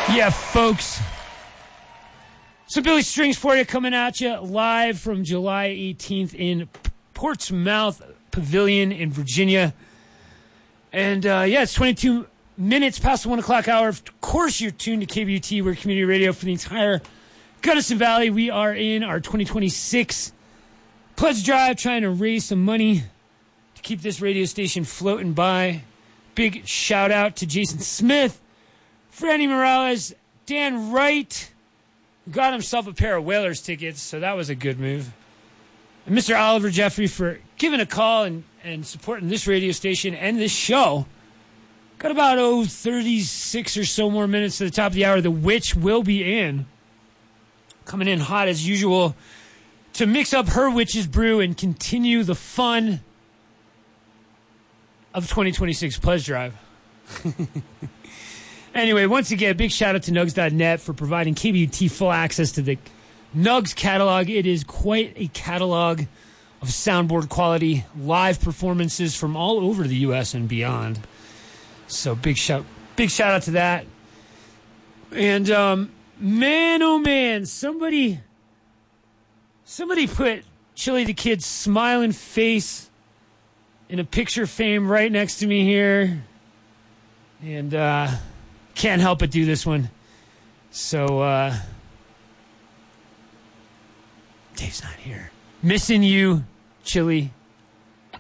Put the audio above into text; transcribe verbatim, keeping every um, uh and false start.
Yeah, folks. So Billy Strings for you, coming at you live from July eighteenth in Portsmouth Pavilion in Virginia. And uh, yeah, it's twenty-two minutes past the one o'clock hour. Of course, you're tuned to K B U T. We're community radio for the entire Gunnison Valley. We are in our twenty twenty-six pledge drive, trying to raise some money to keep this radio station floating by. Big shout out to Jason Smith, Franny Morales, Dan Wright, who got himself a pair of Whalers tickets, so that was a good move. And Mister Oliver Jeffrey for giving a call and, and supporting this radio station and this show. Got about, oh, thirty-six or so more minutes to the top of the hour. The Witch will be in. Coming in hot as usual to mix up her Witch's brew and continue the fun of twenty twenty-six Pledge Drive. Anyway, once again, big shout out to Nugs dot net for providing K B U T full access to the Nugs catalog. It is quite a catalog of soundboard quality live performances from all over the U S and beyond. So big shout, big shout out to that. And um, man, oh man, somebody, somebody put Chili the Kid's smiling face in a picture frame right next to me here, and uh, can't help but do this one. So, uh, Dave's not here. Missing you, Chili.